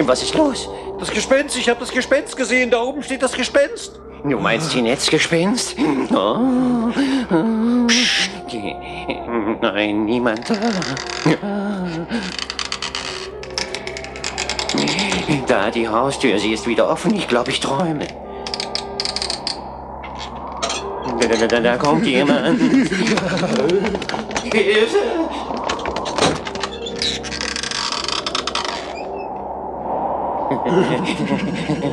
Was ist los? Das Gespenst, ich habe das Gespenst gesehen. Da oben steht das Gespenst. Du meinst die Netzgespenst? Oh. Psst. Nein, niemand da. Da, die Haustür, sie ist wieder offen. Ich glaube, ich träume. Da kommt jemand. Hilfe!